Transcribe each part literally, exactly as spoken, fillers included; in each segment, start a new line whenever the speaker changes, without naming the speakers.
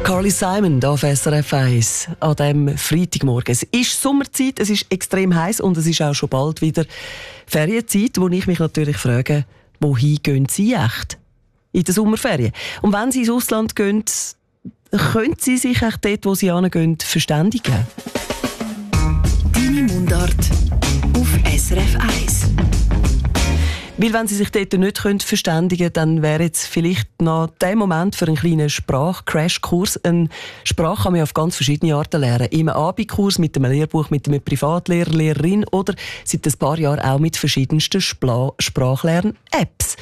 Carly Simon auf S R F eins an diesem Freitagmorgen. Es ist Sommerzeit, es ist extrem heiß und es ist auch schon bald wieder Ferienzeit, wo ich mich natürlich frage, wohin gehen Sie echt in der Sommerferien? Und wenn Sie ins Ausland gehen, können Sie sich echt dort, wo Sie hingehen, verständigen?
Deine Mundart auf S R F eins.
Weil wenn Sie sich dort nicht verständigen können, dann wäre jetzt vielleicht noch der Moment für einen kleinen Sprach-Crash-Kurs. Eine Sprache kann man auf ganz verschiedene Arten lernen. Im Abikurs, mit einem Lehrbuch, mit einem Privatlehrer, Lehrerin oder seit ein paar Jahren auch mit verschiedensten Spla- Sprachlern-Apps.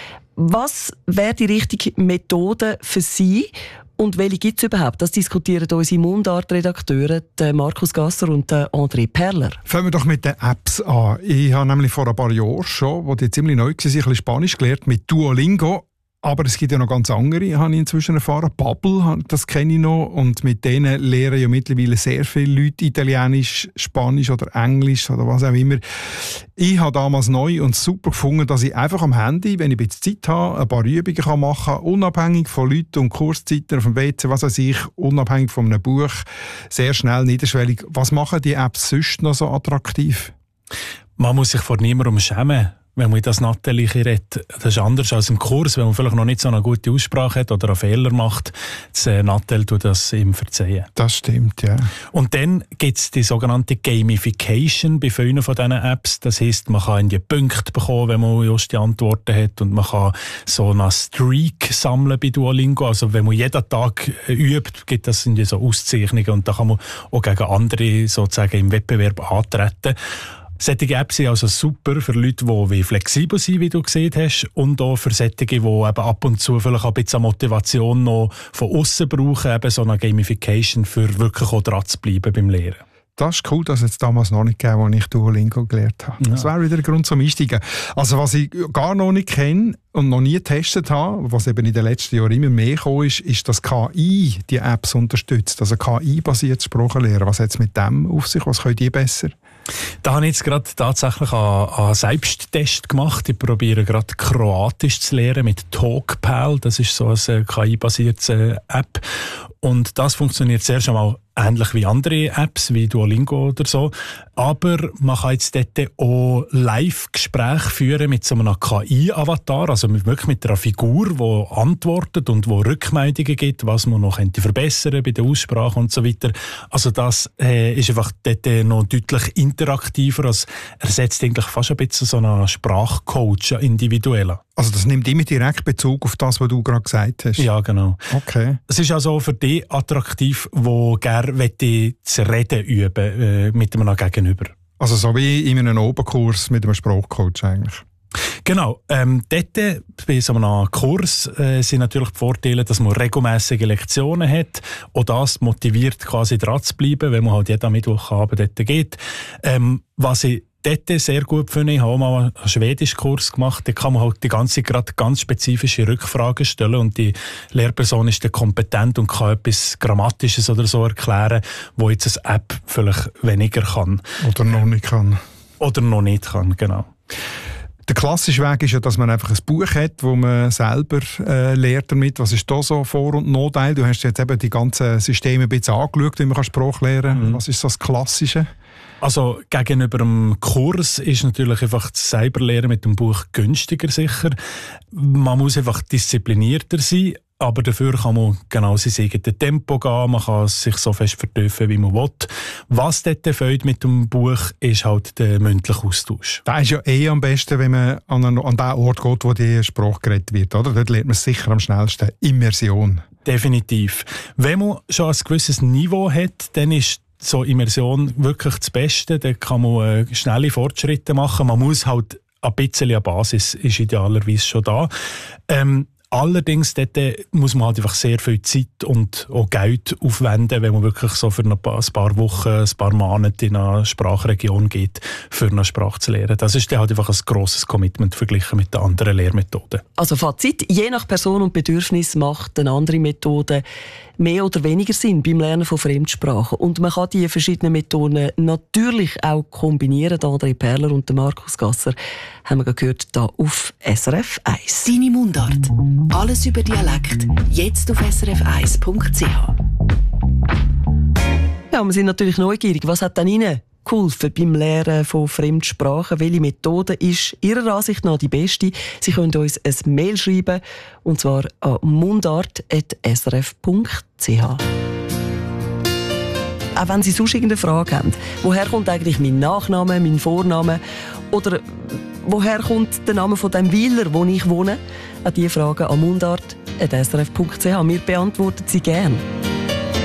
Was wäre die richtige Methode für Sie? Und welche gibt es überhaupt? Das diskutieren unsere Mundart-Redakteure, Markus Gasser und André Perler.
Fangen wir doch mit den Apps an. Ich habe nämlich vor ein paar Jahren schon, wo die ziemlich neu waren, ein bisschen Spanisch gelernt mit Duolingo. Aber es gibt ja noch ganz andere, habe ich inzwischen erfahren. Babbel, das kenne ich noch. Und mit denen lernen ja mittlerweile sehr viele Leute Italienisch, Spanisch oder Englisch oder was auch immer. Ich habe damals neu und super gefunden, dass ich einfach am Handy, wenn ich ein bisschen Zeit habe, ein paar Übungen machen kann, unabhängig von Leuten und Kurszeiten auf dem W C, was weiß ich, unabhängig von einem Buch, sehr schnell, niederschwellig. Was machen die Apps sonst noch so attraktiv?
Man muss sich vor niemandem schämen, wenn man das Natterliche redet. Das ist anders als im Kurs, wenn man vielleicht noch nicht so eine gute Aussprache hat oder einen Fehler macht. Das äh, Nattel tut das ihm verzeihen.
Das stimmt, ja.
Und dann gibt es die sogenannte Gamification bei vielen von diesen Apps. Das heisst, man kann die Punkte bekommen, wenn man just die Antworten hat. Und man kann so einen Streak sammeln bei Duolingo. Also wenn man jeden Tag übt, gibt es so Auszeichnungen. Und da kann man auch gegen andere sozusagen im Wettbewerb antreten. Solche Apps sind also super für Leute, die flexibel sind, wie du gesehen hast, und auch für solche, die eben ab und zu vielleicht ein bisschen Motivation noch von außen brauchen, eben so eine Gamification, für wirklich auch dran zu bleiben beim Lehren.
Das ist cool, dass es damals noch nicht gegeben, als ich Duolingo gelernt habe. Ja. Das wäre wieder ein Grund zum Einsteigen. Also was ich gar noch nicht kenne und noch nie getestet habe, was eben in den letzten Jahren immer mehr gekommen ist, ist, dass K I die Apps unterstützt. Also K I-basiertes Sprachenlernen. Was hat es mit dem auf sich? Was können die besser?
Da habe ich jetzt gerade tatsächlich einen Selbsttest gemacht. Ich probiere gerade Kroatisch zu lernen mit TalkPal. Das ist so eine K I-basierte App. Und das funktioniert sehr schon mal ähnlich wie andere Apps, wie Duolingo oder so. Aber man kann jetzt dort auch Live-Gespräche führen mit so einem K I-Avatar, also wirklich mit einer Figur, die antwortet und die Rückmeldungen gibt, was man noch könnte verbessern bei der Aussprache und so weiter. Also das äh, ist einfach dort noch deutlich interaktiver. Also ersetzt eigentlich fast ein bisschen so einen Sprachcoach, einen individuellen.
Also das nimmt immer direkt Bezug auf das, was du gerade gesagt hast?
Ja, genau.
Okay.
Es ist also für die attraktiv, die gerne zu reden üben äh, mit einem Gegenüber.
Also so wie in einem Oberkurs mit einem Sprachcoach eigentlich?
Genau. Ähm, dort, bei so einem Kurs äh, sind natürlich die Vorteile, dass man regelmäßige Lektionen hat. Auch das motiviert, quasi dran zu bleiben, wenn man halt jeden Mittwochabend dort geht. Ähm, was ich dort sehr gut finde, ich habe auch mal einen Schwedischkurs gemacht, da kann man halt die ganze gerade ganz spezifische Rückfragen stellen und die Lehrperson ist dann kompetent und kann etwas Grammatisches oder so erklären, wo jetzt eine App vielleicht weniger kann.
Oder noch nicht kann.
Oder noch nicht kann, genau.
Der klassische Weg ist ja, dass man einfach ein Buch hat, wo man selber äh, lernt damit. Was ist da so Vor- und Nachteil? Du hast jetzt eben die ganzen Systeme ein bisschen angeschaut, wie man Sprache lernen kann. Mhm. Was ist so das Klassische?
Also gegenüber dem Kurs ist natürlich einfach das Selberlernen mit dem Buch günstiger sicher. Man muss einfach disziplinierter sein, aber dafür kann man genau sein eigenes Tempo gehen, man kann sich so fest vertiefen, wie man will. Was dort fehlt mit dem Buch, ist halt der mündliche Austausch.
Das ist ja eh am besten, wenn man an, einen, an den Ort geht, wo die Sprache geredet wird, oder? Dort lernt man sicher am schnellsten. Immersion.
Definitiv. Wenn man schon ein gewisses Niveau hat, dann ist so Immersion wirklich das Beste. Da kann man äh, schnelle Fortschritte machen. Man muss halt ein bisschen eine Basis, ist idealerweise schon da. Ähm, allerdings dort muss man halt einfach sehr viel Zeit und auch Geld aufwenden, wenn man wirklich so für ein paar, ein paar Wochen, ein paar Monate in eine Sprachregion geht, für eine Sprache zu lernen. Das ist dann halt einfach ein grosses Commitment verglichen mit den anderen Lehrmethoden.
Also Fazit, je nach Person und Bedürfnis macht eine andere Methode mehr oder weniger Sinn beim Lernen von Fremdsprachen. Und man kann die verschiedenen Methoden natürlich auch kombinieren. André Perler und Markus Gasser haben wir gehört, hier auf S R F eins.
Deine Mundart. Alles über Dialekt. Jetzt auf s r f eins punkt c h.
Ja, wir sind natürlich neugierig. Was hat denn Ihnen geholfen beim Lernen von Fremdsprachen? Welche Methode ist Ihrer Ansicht nach die beste? Sie können uns ein Mail schreiben, und zwar an mundart punkt s r f punkt c h. Auch wenn Sie sonst irgendeine Frage haben. Woher kommt eigentlich mein Nachname, mein Vorname? Oder woher kommt der Name von dem Weiler, wo ich wohne? An diese Fragen an mundart punkt s r f punkt c h. Wir beantworten sie gerne.